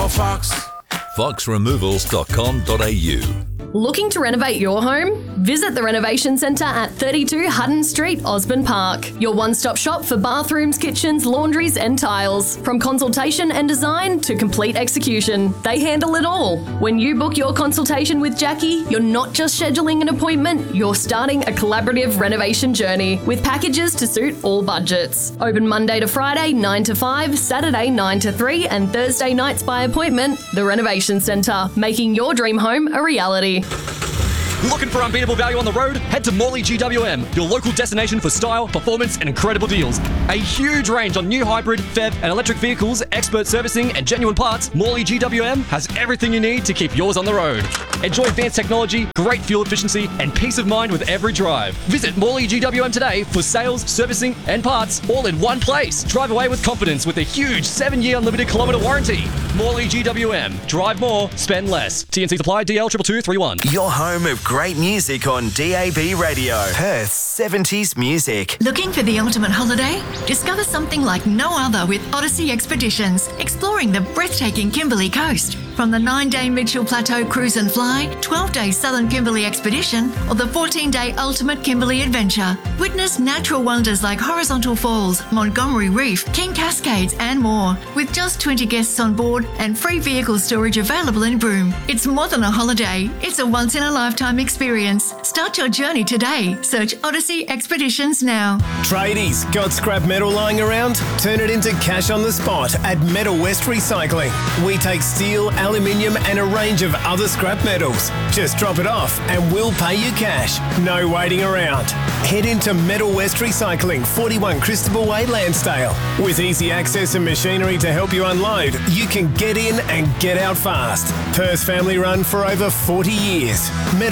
no Fox. foxremovals.com.au. Looking to renovate your home? Visit the Renovation Centre at 32 Hutton Street, Osborne Park. Your one-stop shop for bathrooms, kitchens, laundries and tiles. From consultation and design to complete execution, they handle it all. When you book your consultation with Jackie, you're not just scheduling an appointment, you're starting a collaborative renovation journey with packages to suit all budgets. Open Monday to Friday 9 to 5, Saturday 9 to 3 and Thursday nights by appointment. The Renovation Centre, making your dream home a reality. Looking for unbeatable value on the road? Head to Morley GWM, your local destination for style, performance and incredible deals. A huge range on new hybrid, PHEV and electric vehicles, expert servicing and genuine parts. Morley GWM has everything you need to keep yours on the road. Enjoy advanced technology, great fuel efficiency and peace of mind with every drive. Visit Morley GWM today for sales, servicing and parts all in one place. Drive away with confidence with a huge 7-year unlimited kilometre warranty. Morley GWM. Drive more, spend less. TNC supply DL 22231. Your home of great music on DAB Radio. Perth 70s music. Looking for the ultimate holiday? Discover something like no other with Odyssey Expeditions, exploring the breathtaking Kimberley coast. From the 9-day Mitchell Plateau Cruise and Fly, 12-day Southern Kimberley Expedition, or the 14-day Ultimate Kimberley Adventure. Witness natural wonders like Horizontal Falls, Montgomery Reef, King Cascades and more. With just 20 guests on board and free vehicle storage available in Broome. It's more than a holiday, it's a once-in-a-lifetime experience. Start your journey today. Search Odyssey Expeditions now. Tradies, got scrap metal lying around? Turn it into cash on the spot at Metal West Recycling. We take steel, aluminium and a range of other scrap metals. Just drop it off and we'll pay you cash. No waiting around. Head into Metal West Recycling, 41 Christabel Way, Lansdale. With easy access and machinery to help you unload, you can get in and get out fast. Perth family run for over 40 years.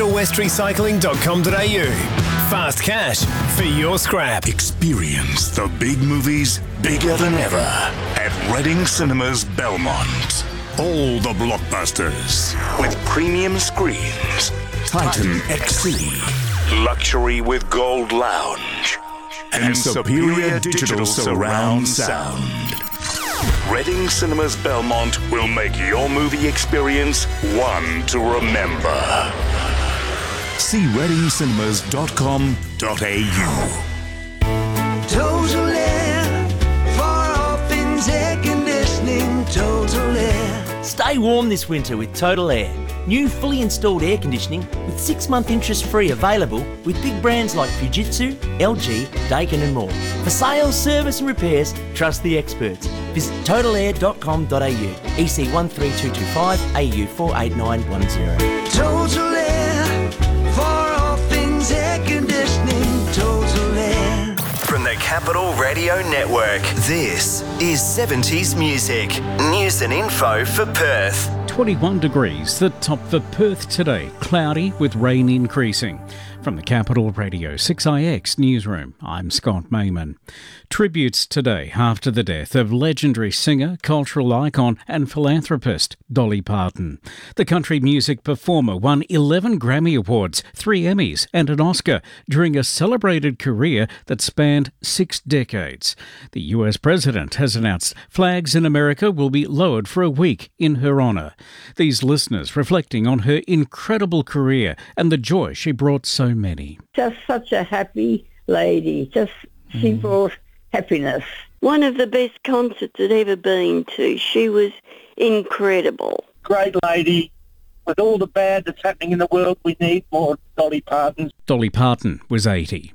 metalwestrecycling.com.au. Fast cash for your scrap. Experience the big movies bigger than ever at Reading Cinemas Belmont. All the blockbusters with premium screens, Titan XC, luxury with gold lounge, and superior digital surround sound. Reading Cinemas Belmont will make your movie experience one to remember. See readingcinemas.com.au. Total Air, far off in air conditioning, Total Air. Stay warm this winter with Total Air. New fully installed air conditioning with 6-month interest-free available with big brands like Fujitsu, LG, Daikin and more. For sales, service and repairs, trust the experts. Visit totalair.com.au, EC 13225, AU 48910. Total Air, far off in air conditioning, Total Air. From the Capital Radio Network, this is 70s music. News and info for Perth. 21 degrees, the top for Perth today. Cloudy with rain increasing. From the Capital Radio 6IX newsroom, I'm Scott Mayman. Tributes today after the death of legendary singer, cultural icon and philanthropist Dolly Parton. The country music performer won 11 Grammy Awards, 3 Emmys and an Oscar during a celebrated career that spanned 6 decades. The US president has announced flags in America will be lowered for a week in her honour. These listeners reflecting on her incredible career and the joy she brought so many. Just such a happy lady. She brought happiness. One of the best concerts I'd ever been to. She was incredible. Great lady. With all the bad that's happening in the world, we need more Dolly Parton. Dolly Parton was 80.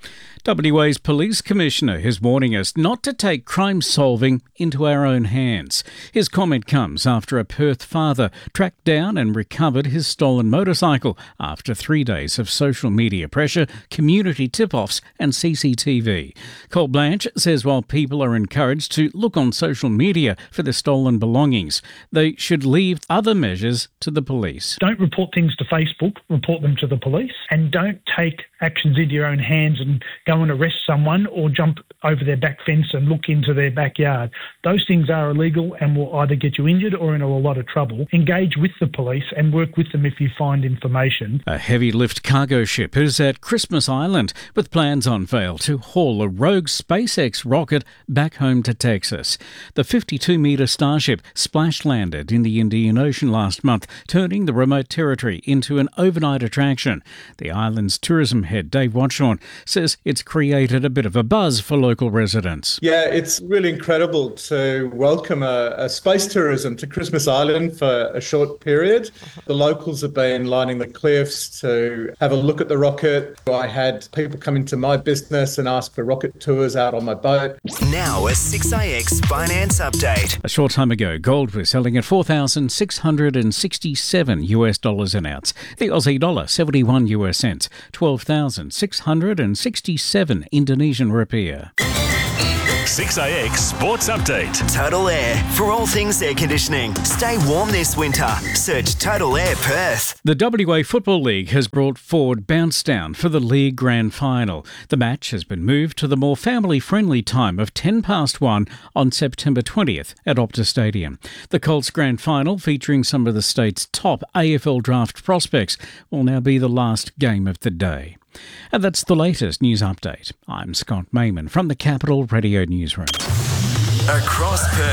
WA's Police Commissioner is warning us not to take crime solving into our own hands. His comment comes after a Perth father tracked down and recovered his stolen motorcycle after 3 days of social media pressure, community tip-offs and CCTV. Cole Blanche says while people are encouraged to look on social media for their stolen belongings, they should leave other measures to the police. Don't report things to Facebook, report them to the police, and don't take actions into your own hands and go go and arrest someone or jump over their back fence and look into their backyard. Those things are illegal and will either get you injured or in a lot of trouble. Engage with the police and work with them if you find information. A heavy lift cargo ship is at Christmas Island with plans on unveiled to haul a rogue SpaceX rocket back home to Texas. The 52-metre Starship splash-landed in the Indian Ocean last month, turning the remote territory into an overnight attraction. The island's tourism head, Dave Watchorn, says it's created a bit of a buzz for local residents. Yeah, it's really incredible to welcome a space tourism to Christmas Island for a short period. The locals have been lining the cliffs to have a look at the rocket. I had people come into my business and ask for rocket tours out on my boat. Now a 6IX finance update. A short time ago, gold was selling at $4,667 an ounce. The Aussie dollar, 71 US cents, 12,667 Indonesian rupiah. 6IX Sports Update. Total Air. For all things air conditioning, stay warm this winter. Search Total Air Perth. The WA Football League has brought forward Bouncedown for the league grand final. The match has been moved to the more family-friendly time of 1:10 on September 20th at Optus Stadium. The Colts grand final, featuring some of the state's top AFL draft prospects, will now be the last game of the day. And that's the latest news update. I'm Scott Mayman from the Capital Radio Newsroom. Across Perth.